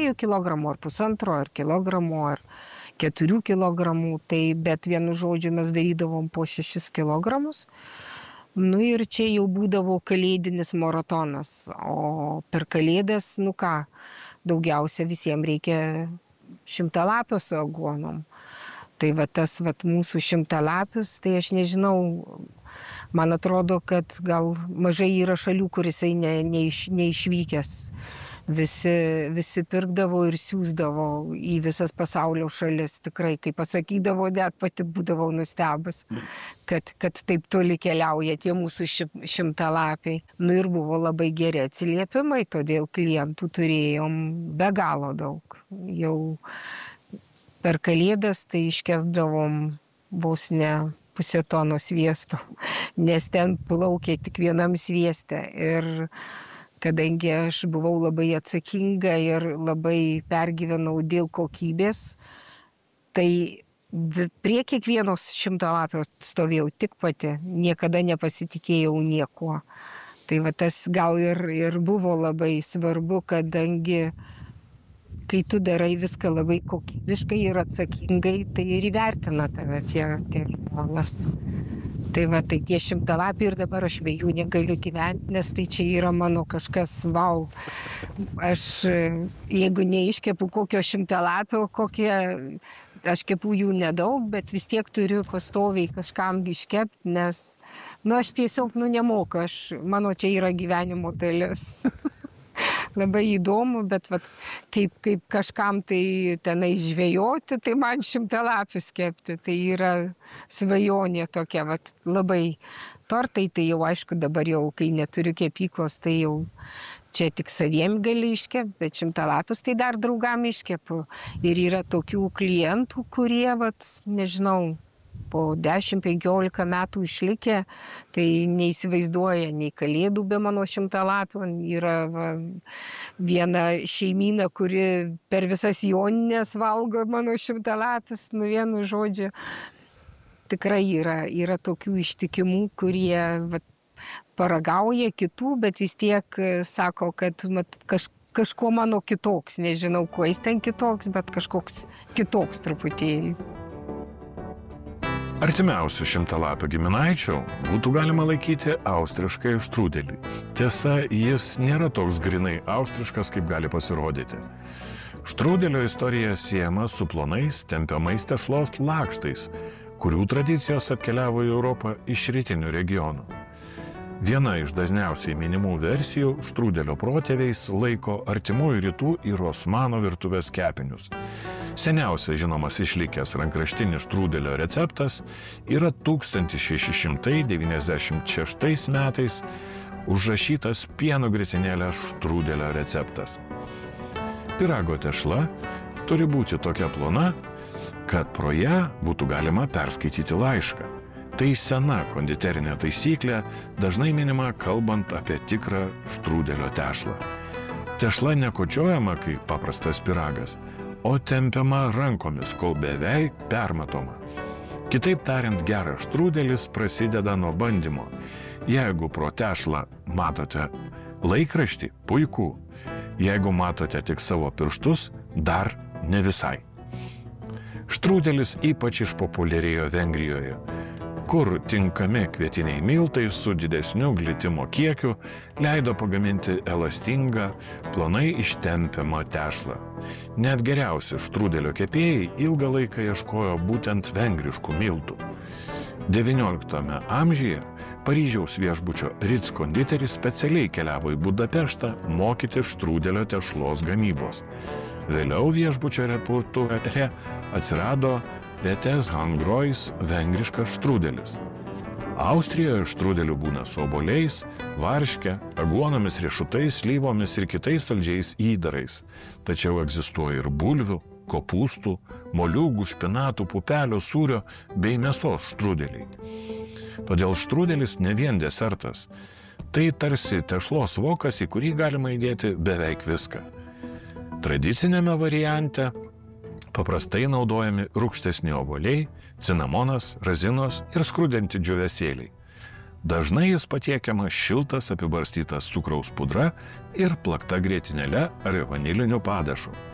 2 kilogramų, ar 1,5, ar kilogramo, ar 4 kilogramų, tai bet vienu žodžiu mes darydavom po 6 kilogramus. Nu ir čia jau būdavo kalėdinis maratonas, o per kalėdas, nu ką, daugiausia visiems reikia 100-lapio su aguonom. Tai va tas va mūsų 100-lapis, tai aš nežinau, man atrodo, kad gal mažai yra šalių, kur jisai neišvykęs. Visi pirkdavo ir siųsdavo į visas pasaulio šalis. Tikrai, kai pasakydavo, net pati būdavau nustebus, kad taip toli keliauja tie mūsų 100-lapiai. Nu ir buvo labai geri atsiliepimai, todėl klientų turėjom be galo daug. Jau per kalėdas tai iškepdavom vos ne pusę tonos sviesto, nes ten plaukė tik vienam svieste. Ir kadangi aš buvau labai atsakinga ir labai pergyvenau dėl kokybės, tai prie kiekvienos 100-lapio stovėjau tik pati, niekada nepasitikėjau niekuo. Tai va tas gal ir buvo labai svarbu, kadangi kai tu darai viską labai kokybiškai ir atsakingai, tai ir įvertina tave tie žmonės. Tai va, tai tie 100-lapiai ir dabar aš be jų negaliu gyventi, nes tai čia yra mano kažkas, vau. Aš, jeigu neiškepu kokio 100-lapio, aš kepu jų nedaug, bet vis tiek turiu pastoviai kažkam iškepti, nes, nu, aš tiesiog, nemoku, mano čia yra gyvenimo dalis. Labai įdomu, bet vat, kaip kažkam tai tenai žvejoti, tai man 100-lapius kepti. Tai yra svajonė tokia, vat, labai. Tortai tai jau aišku dabar jau, kai neturiu kepyklos, tai jau čia tik saviem gali iškepti, bet 100-lapius tai dar draugam iškepu. Ir yra tokių klientų, kurie, vat, nežinau, po 10-15 metų išlikę, tai neįsivaizduoja nei kalėdų be mano 100-lapių. Yra viena šeimyna, kuri per visas jonines valgo mano 100-lapius, vienu žodžiu. Tikrai yra tokių ištikimų, kurie paragauja kitų, bet vis tiek sako, kad kažko mano kitoks. Nežinau, kuo jis ten kitoks, bet kažkoks kitoks truputėlį. Artimiausių 100-lapio giminaičių būtų galima laikyti austriškai štrudelį. Tiesa, jis nėra toks grinai austriškas, kaip gali pasirodyti. Štrudelio istorija siejama su plonais, tempiamais tešlos lakštais, kurių tradicijos atkeliavo į Europą iš rytinių regionų. Viena iš dažniausiai minimų versijų štrudelio protėviais laiko artimųjų rytų ir Osmanų virtuvės kepinius. Seniausias žinomas išlikęs rankraštinis štrudelio receptas yra 1696 metais užrašytas pieno grietinėlė štrudelio receptas. Pyrago tešla turi būti tokia plona, kad pro ją būtų galima perskaityti laišką. Tai sena konditerinė taisyklė, dažnai minima kalbant apie tikrą štrudelio tešlą. Tešla nekočiojama kaip paprastas pyragas, o tempiama rankomis, kol beveik permatoma. Kitaip tariant, geras štrudelis prasideda nuo bandymo. Jeigu pro tešlą matote laikraštį, puiku. Jeigu matote tik savo pirštus, dar ne visai. Štrudelis ypač išpopuliarėjo Vengrijoje, kur tinkami kvietiniai miltai su didesniu glitimo kiekiu leido pagaminti elastingą, plonai ištempiamą tešlą. Net geriausi štrudelio kepėjai ilgą laiką ieškojo būtent vengriškų miltų. XIX amžiuje Paryžiaus viešbučio Ritz konditeris specialiai keliavo į Budapeštą mokyti štrudelio tešlos gamybos. Vėliau viešbučio repertuare atsirado Retes Hangrois vengriškas štrudelis. Austrijoje štrudelių būna su obuoliais, varške, aguonomis, riešutais, slyvomis ir kitais saldžiais įdarais. Tačiau egzistuoja ir bulvių, kopūstų, moliūgų, špinatų, pupelio, sūrio bei mėsos štrudeliai. Todėl štrudelis ne vien desertas. Tai tarsi tešlos vokas, į kurį galima įdėti beveik viską. Tradicinėme variante paprastai naudojami rūgštesni obuoliai, cinamonas, razinos ir skrudinti džiūvėsėliai. Dažnai jis patiekiamas šiltas apibarstytas cukraus pudra ir plakta grietinėle ar vaniliniu padažu.